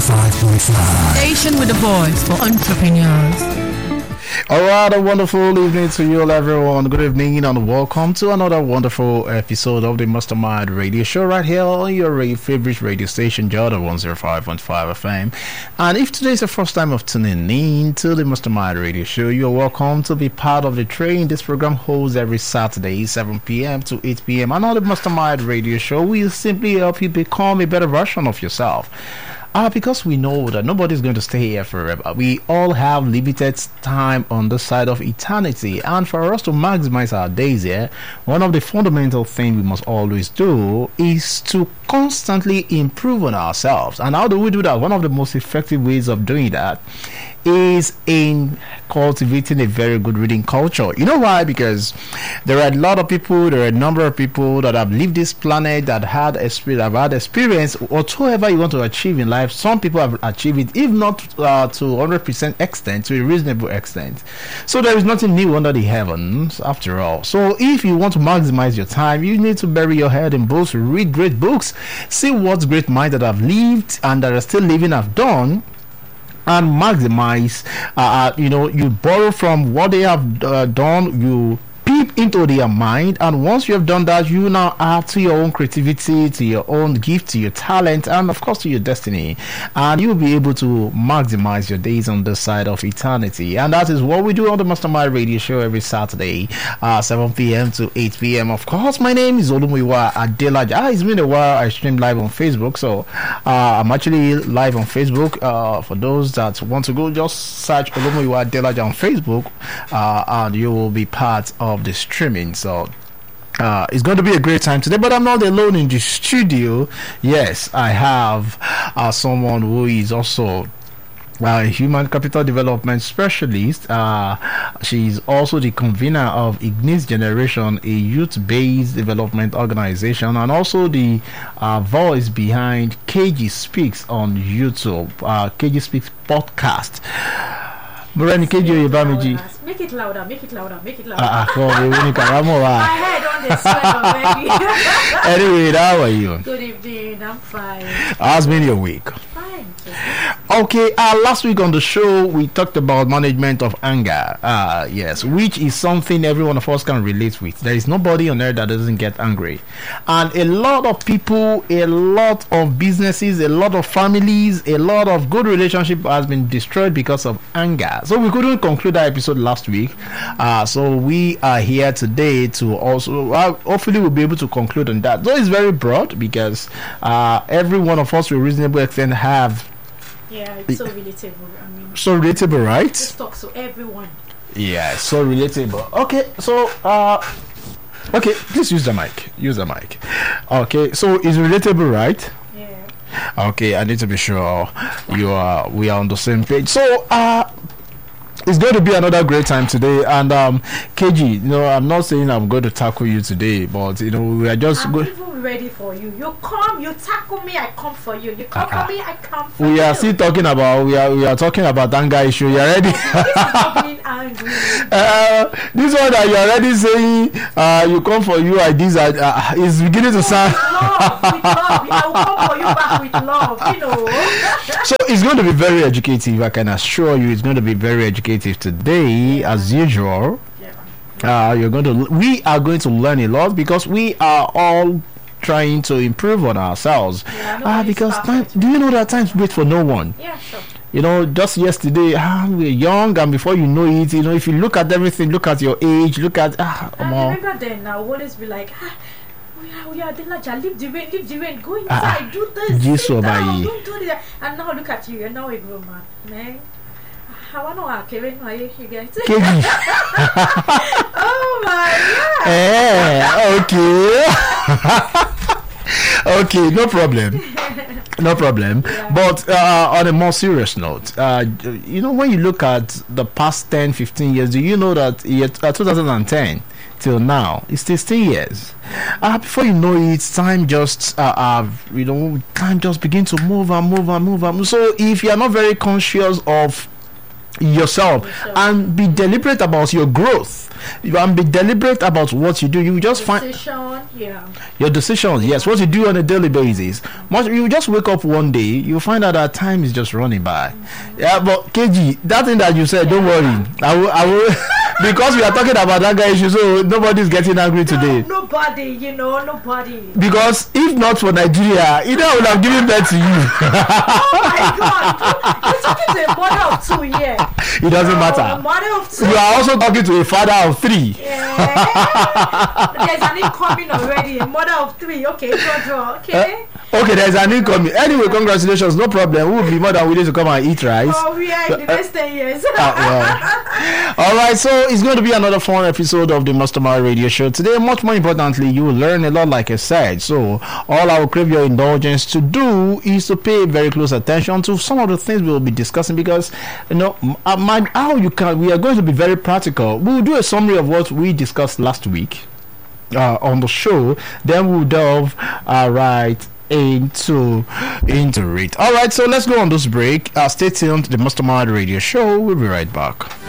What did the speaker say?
105.5. Station with a voice for entrepreneurs. All right, a wonderful evening to you all, everyone. Good evening and welcome to another wonderful episode of the Mastermind Radio Show right here on your favorite radio station, Jordan 105.5 FM. And if today is the first time of tuning in to the Mastermind Radio Show, you're welcome to be part of the train. This program holds every Saturday, 7 p.m. to 8 p.m. And on the Mastermind Radio Show, we simply help you become a better version of yourself. Because we know that nobody's going to stay here forever. We all have limited time on the side of eternity. And for us to maximize our days here, one of the fundamental things we must always do is to constantly improve on ourselves. And how do we do that? One of the most effective ways of doing that is in cultivating a very good reading culture. You know why? Because there are a lot of people, there are a number of people that have lived this planet that have had experience whatsoever you want to achieve in life. Some people have achieved it, if not to 100% extent, to a reasonable extent. So there is nothing new under the heavens after all. So if you want to maximize your time, you need to bury your head in books, read great books, see what great minds that have lived and that are still living have done, and maximize. You borrow from what they have done, you peep into their mind, and once you have done that, you now add to your own creativity, to your own gift, to your talent, and of course to your destiny, and you'll be able to maximize your days on the side of eternity. And that is what we do on the Mastermind Radio Show every Saturday, 7 p.m. to 8 p.m. Of course, my name is Olumuyiwa Adelaja. It's been a while. I stream live on Facebook, so I'm actually live on Facebook. For those that want to go, just search Olumuyiwa Adelaja on Facebook, and you will be part of the streaming. So it's going to be a great time today, but I'm not alone in the studio. Yes, I have someone who is also a human capital development specialist. She's also the convener of Ignis Generation, a youth-based development organization, and also the voice behind KG Speaks on YouTube, KG Speaks podcast. Moreni KG Oyebamiji. Make it louder, make it louder, make it louder. My head on the sweat already. Anyway, how are you? Good evening, I'm fine. How's been your week? Fine. Okay, last week on the show, we talked about management of anger. Yes, which is something every one of us can relate with. There is nobody on earth that doesn't get angry. And a lot of people, a lot of businesses, a lot of families, a lot of good relationship has been destroyed because of anger. So we couldn't conclude that episode last week. So we are here today to also, hopefully we'll be able to conclude on that. Though it's very broad because every one of us to a reasonable extent have. Yeah, it's so relatable. I mean, so relatable, right? Just talk to everyone. Yeah, so relatable. Okay, so okay, please use the mic. Use the mic. Okay, so it's relatable, right? Yeah. Okay, I need to be sure we are on the same page. So it's going to be another great time today, and KG, I'm not saying I'm going to tackle you today, but we are just going. I'm ready for you. You come, you tackle me, I come for you. You come for me, I come for you. We are still talking about we are talking about anger issue. You are ready? Being angry. This one that you are already saying you come for you like this is beginning to sound. With love, I will come for you back with love. So it's going to be very educative. I can assure you, it's going to be very educative today, as usual. Yeah. We are going to learn a lot because we are all trying to improve on ourselves. Yeah, because do you know that times wait for no one? Yeah, sure. Just yesterday, we're young, and before you know it, if you look at everything, look at your age, look at I remember then, I will always be like, we are leave the rain, go inside, do this, sit down, don't do that. And now look at you, you're now a grown man. I want to ask you guys. Oh my God. Okay, no problem. Yeah. But on a more serious note, when you look at the past 10-15 years, do you know that 2010 till now it's 16 years? Before you know it, time just time just begin to move and move. So if you are not very conscious of yourself and be deliberate about your growth and be deliberate about what you do. You just find your decisions, yes, what you do on a daily basis. You just wake up one day, you find out that time is just running by. Yeah, but KG, that thing that you said, don't worry, I will because we are talking about that guy issue, so nobody's getting angry today. Nobody. Because if not for Nigeria, I would have given birth to you. Oh my God, you're talking to a mother of 2 here. It doesn't matter. Mother of 2. You are also talking to a father of 3. Yeah. There's an incoming already. A mother of 3. Okay, draw. Okay. Okay, there's an incoming. Anyway, congratulations. No problem. We will be more than willing to come and eat rice. Oh, we are in the next 10 years. All right, so it's going to be another fun episode of the Mastermind Radio Show today. Much more importantly, you will learn a lot, like I said. So all I will crave your indulgence to do is to pay very close attention to some of the things we will be discussing, because we are going to be very practical. We will do a summary of what we discussed last week on the show. Then we'll delve right into it. All right, so let's go on this break. Stay tuned to the Mastermind Radio Show. We'll be right back.